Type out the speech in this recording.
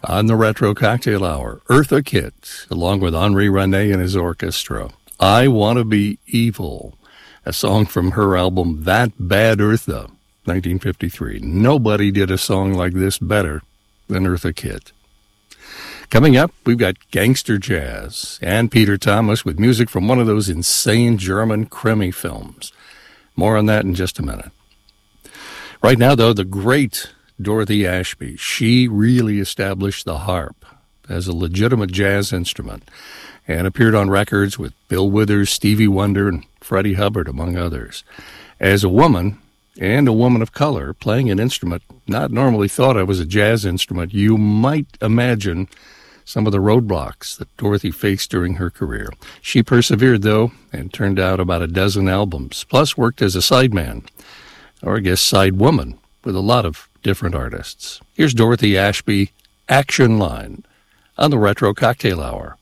On the Retro Cocktail Hour, Eartha Kitt, along with Henri René and his orchestra. I Want to Be Evil, a song from her album That Bad Eartha, 1953. Nobody did a song like this better than Eartha Kitt. Coming up, we've got gangster jazz and Peter Thomas with music from one of those insane German Krimi films. More on that in just a minute. Right now, though, the great Dorothy Ashby, she really established the harp as a legitimate jazz instrument and appeared on records with Bill Withers, Stevie Wonder, and Freddie Hubbard, among others. As a woman, and a woman of color, playing an instrument not normally thought of as a jazz instrument, you might imagine some of the roadblocks that Dorothy faced during her career. She persevered, though, and turned out about a dozen albums, plus worked as a sideman, or I guess side woman, with a lot of different artists. Here's Dorothy Ashby, Action Line, on the Retro Cocktail Hour.